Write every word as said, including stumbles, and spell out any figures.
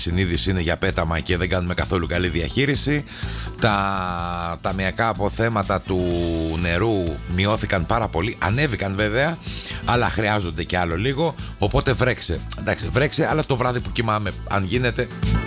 συνείδηση είναι για πέταμα και δεν κάνουμε καθόλου καλή διαχείριση. Τα ταμιακά αποθέματα του νερού μειώθηκαν πάρα πολύ, ανέβηκαν βέβαια, αλλά χρειάζονται και άλλο λίγο. Οπότε βρέξε, εντάξει, βρέξε, αλλά το βράδυ που κοιμάμαι, αν γίνεται,